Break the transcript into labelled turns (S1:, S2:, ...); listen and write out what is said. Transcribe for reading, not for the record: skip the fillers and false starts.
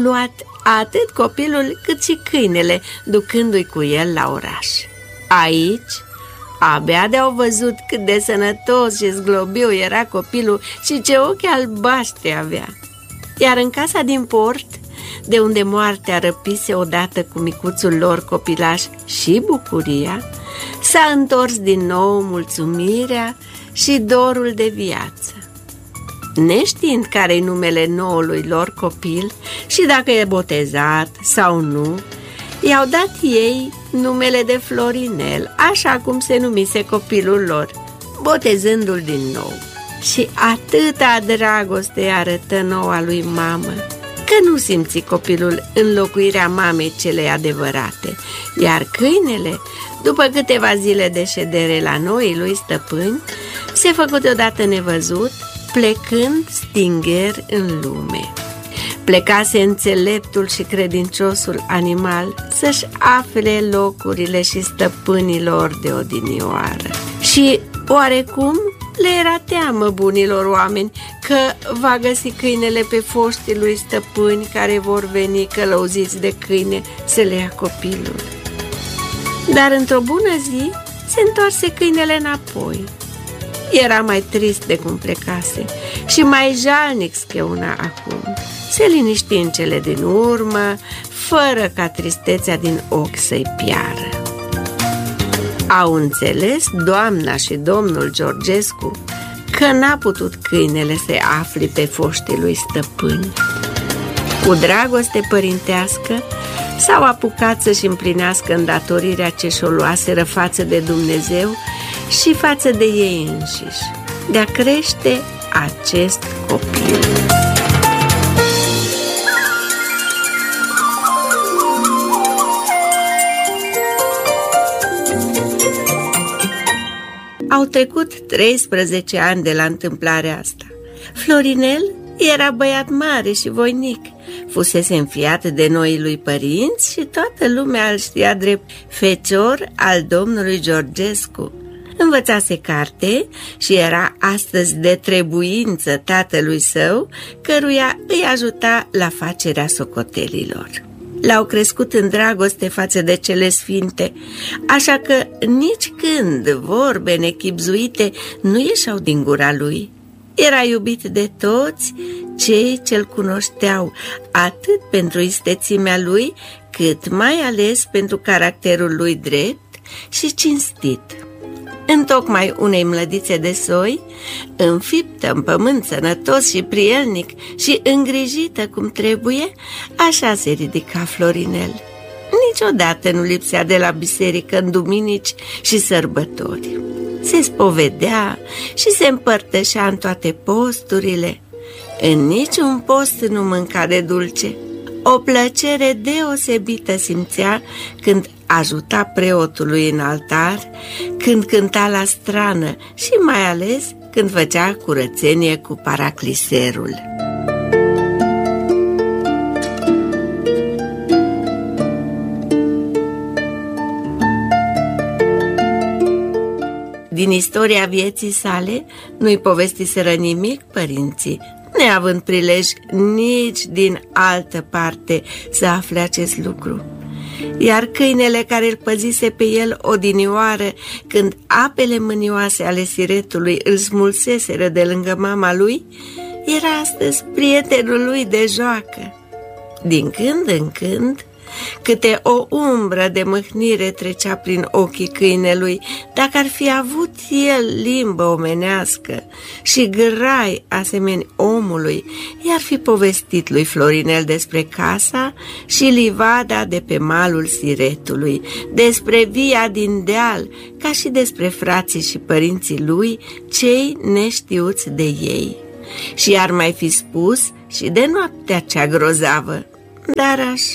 S1: luat atât copilul cât și câinele, ducându-i cu el la oraș. Aici, abia de-au văzut cât de sănătos și zglobiu era copilul și ce ochi albaștri avea. Iar în casa din port, de unde moartea răpise odată cu micuțul lor copilaș și bucuria, s-a întors din nou mulțumirea și dorul de viață. Neștiind care-i numele noului lor copil și dacă e botezat sau nu, i-au dat ei numele de Florinel, așa cum se numise copilul lor, botezându-l din nou. Și atâta dragoste arătă noua lui mamă, că nu simți copilul înlocuirea mamei celei adevărate, iar câinele, după câteva zile de ședere la noii lui stăpâni, se făcu deodată nevăzut, plecând stingher în lume. Plecase înțeleptul și credinciosul animal să-și afle locurile și stăpânilor de odinioară. Și oarecum le era teamă bunilor oameni că va găsi câinele pe foștii lui stăpâni care vor veni călăuziți de câine să le ia copilul. Dar într-o bună zi se întoarse câinele înapoi. Era mai trist de cum plecase și mai jalnic scheuna acum. Se liniști în cele din urmă, fără ca tristețea din ochi să-i piară. Au înțeles doamna și domnul Georgescu că n-a putut câinele să-i afli pe foștii lui stăpâni. Cu dragoste părintească s-au apucat să-și împlinească îndatorirea ce și-o luaseră față de Dumnezeu și față de ei înșiși, de a crește acest copil. Au trecut 13 ani de la întâmplarea asta. Florinel era băiat mare și voinic, fusese înfiat de noii lui părinți și toată lumea îl știa drept fecior al domnului Georgescu. Învățase carte și era astăzi de trebuință tatălui său, căruia îi ajuta la facerea socotelilor. L-au crescut în dragoste față de cele sfinte, așa că nici când vorbe nechibzuite nu ieșeau din gura lui. Era iubit de toți cei ce-l cunoșteau, atât pentru istețimea lui, cât mai ales pentru caracterul lui drept și cinstit. Întocmai unei mlădițe de soi, înfiptă în pământ sănătos și prielnic și îngrijită cum trebuie, așa se ridica Florinel. Niciodată nu lipsea de la biserică în duminici și sărbători. Se spovedea și se împărtășea în toate posturile. În niciun post nu mânca de dulce. O plăcere deosebită simțea când ajuta preotului în altar, când cânta la strană și mai ales când făcea curățenie cu paracliserul. Din istoria vieții sale nu-i povestiseră nimic părinții, neavând prilej nici din altă parte să afle acest lucru. Iar câinele care îl păzise pe el odinioară, când apele mânioase ale siretului îl smulseseră de lângă mama lui, era astăzi prietenul lui de joacă. Din când în când, câte o umbră de mâhnire trecea prin ochii câinelui, dacă ar fi avut el limbă omenească și grai asemeni omului, i-ar fi povestit lui Florinel despre casa și livada de pe malul siretului, despre via din deal, ca și despre frații și părinții lui, cei neștiuți de ei. Și ar mai fi spus și de noaptea cea grozavă, dar așa